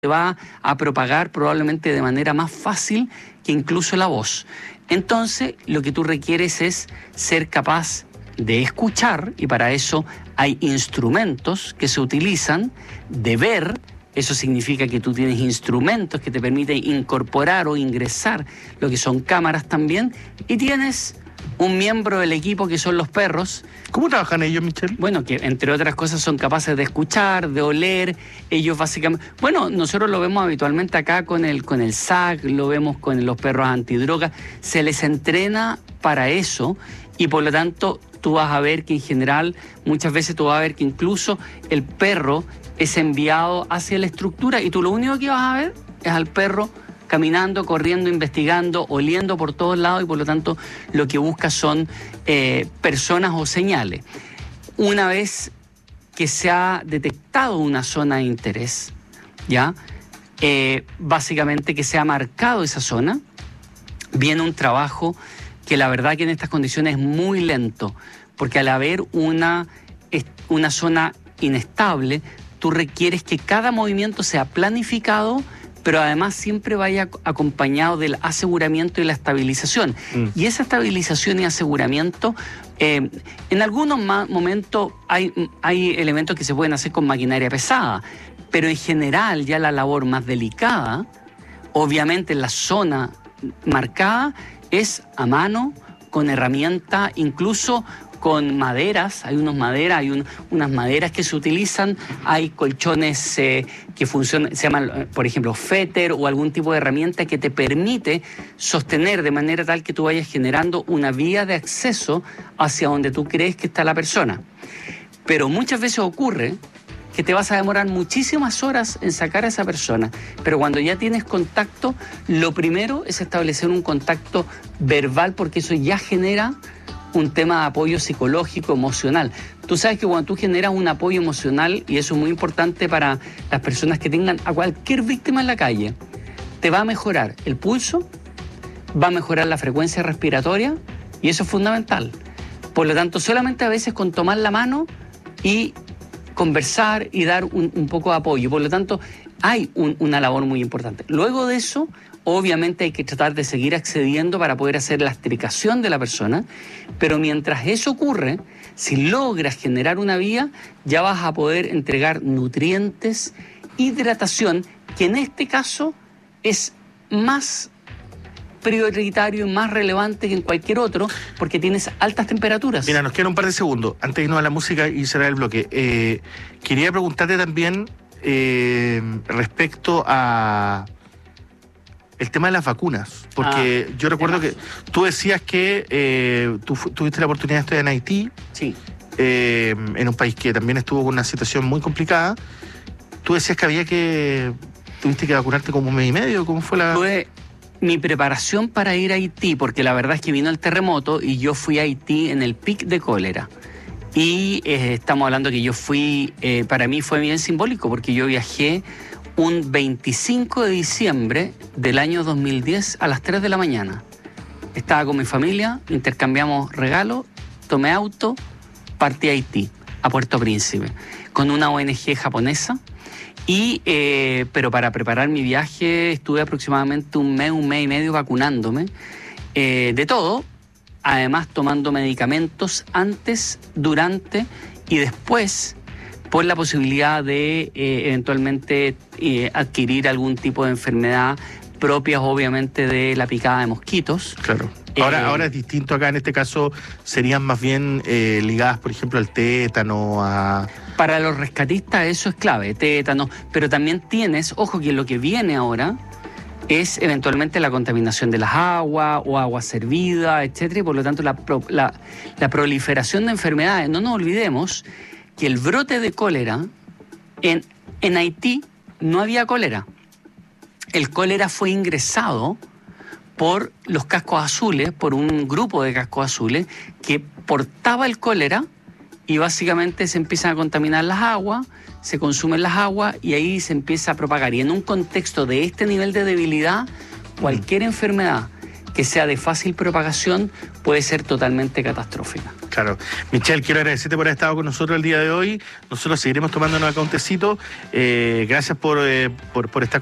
se va a propagar probablemente de manera más fácil que incluso la voz. Entonces, lo que tú requieres es ser capaz de escuchar, y para eso hay instrumentos que se utilizan, de ver. Eso significa que tú tienes instrumentos que te permiten incorporar o ingresar lo que son cámaras también, y tienes un miembro del equipo que son los perros. ¿Cómo trabajan ellos, Michelle? Bueno, que entre otras cosas son capaces de escuchar, de oler. Ellos básicamente... Bueno, nosotros lo vemos habitualmente acá con el SAC, lo vemos con los perros antidrogas. Se les entrena para eso, y por lo tanto tú vas a ver que en general, muchas veces tú vas a ver que incluso el perro es enviado hacia la estructura, y tú lo único que vas a ver es al perro caminando, corriendo, investigando, oliendo por todos lados, y por lo tanto lo que busca son personas o señales. Una vez que se ha detectado una zona de interés, ¿ya? Básicamente que se ha marcado esa zona, viene un trabajo que la verdad que en estas condiciones es muy lento, porque al haber una zona inestable, tú requieres que cada movimiento sea planificado, pero además siempre vaya acompañado del aseguramiento y la estabilización. Y esa estabilización y aseguramiento, en algunos momentos hay elementos que se pueden hacer con maquinaria pesada, pero en general ya la labor más delicada, obviamente en la zona marcada, es a mano, con herramienta, incluso con maderas. Hay unas maderas que se utilizan, hay colchones que funcionan, se llaman, por ejemplo, féter, o algún tipo de herramienta que te permite sostener de manera tal que tú vayas generando una vía de acceso hacia donde tú crees que está la persona. Pero muchas veces ocurre que te vas a demorar muchísimas horas en sacar a esa persona, pero cuando ya tienes contacto, lo primero es establecer un contacto verbal, porque eso ya genera un tema de apoyo psicológico, emocional. Tú sabes que cuando tú generas un apoyo emocional, y eso es muy importante para las personas que tengan a cualquier víctima en la calle, te va a mejorar el pulso, va a mejorar la frecuencia respiratoria, y eso es fundamental. Por lo tanto, solamente a veces con tomar la mano y conversar y dar un poco de apoyo. Por lo tanto, hay una labor muy importante. Luego de eso, obviamente hay que tratar de seguir accediendo para poder hacer la extricación de la persona, pero mientras eso ocurre, si logras generar una vía, ya vas a poder entregar nutrientes, hidratación, que en este caso es más prioritario y más relevante que en cualquier otro, porque tienes altas temperaturas. Mira, nos quedan un par de segundos antes de irnos a la música y cerrar el bloque. Quería preguntarte también respecto a el tema de las vacunas, porque yo recuerdo que tú decías que tú tuviste la oportunidad de estudiar en Haití, sí, en un país que también estuvo con una situación muy complicada. Tú decías que tuviste que vacunarte como un mes y medio. ¿Cómo fue la...? Mi preparación para ir a Haití, porque la verdad es que vino el terremoto y yo fui a Haití en el pic de cólera. Y estamos hablando que yo fui, para mí fue bien simbólico, porque yo viajé un 25 de diciembre del año 2010 a las 3 de la mañana. Estaba con mi familia, intercambiamos regalos, tomé auto, partí a Haití, a Puerto Príncipe, con una ONG japonesa. Pero para preparar mi viaje estuve aproximadamente un mes y medio vacunándome de todo, además tomando medicamentos antes, durante y después, por la posibilidad de eventualmente adquirir algún tipo de enfermedad propias obviamente de la picada de mosquitos. Claro. Ahora es distinto acá, en este caso serían más bien ligadas, por ejemplo, al tétano, a... Para los rescatistas eso es clave, tétano, pero también tienes, ojo que lo que viene ahora es eventualmente la contaminación de las aguas o agua servida, etcétera, y por lo tanto la proliferación de enfermedades. No nos olvidemos que el brote de cólera, en Haití no había cólera. El cólera fue ingresado por los cascos azules, por un grupo de cascos azules que portaba el cólera, y básicamente se empiezan a contaminar las aguas, se consumen las aguas y ahí se empieza a propagar. Y en un contexto de este nivel de debilidad, cualquier enfermedad que sea de fácil propagación puede ser totalmente catastrófica. Claro. Michelle, quiero agradecerte por haber estado con nosotros el día de hoy. Nosotros seguiremos tomándonos acá un tecito. Gracias por estar